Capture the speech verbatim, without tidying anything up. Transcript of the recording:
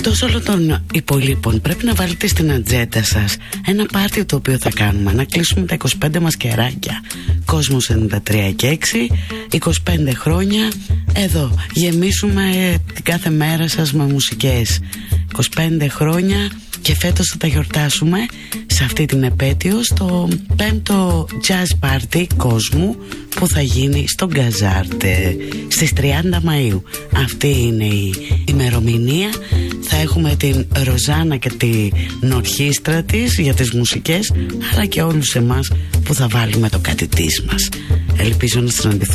Εκτός όλων των υπολείπων, πρέπει να βάλετε στην ατζέντα σας ένα πάρτι το οποίο θα κάνουμε. Να κλείσουμε τα είκοσι πέντε μας κεράκια. Κόσμος ενενήντα τρία και έξι, είκοσι πέντε χρόνια. Εδώ γεμίσουμε την κάθε μέρα σας με μουσικές. είκοσι πέντε χρόνια. Και φέτος θα τα γιορτάσουμε σε αυτή την επέτειο στο πέμπτο jazz party κόσμου που θα γίνει στο Γκαζάρτε στις τριάντα Μαΐου. Αυτή είναι η ημερομηνία. Θα έχουμε την Ροζάνα και την ορχήστρα της για τις μουσικές, αλλά και όλους εμάς που θα βάλουμε το κάτι της μας. Ελπίζω να συναντηθούμε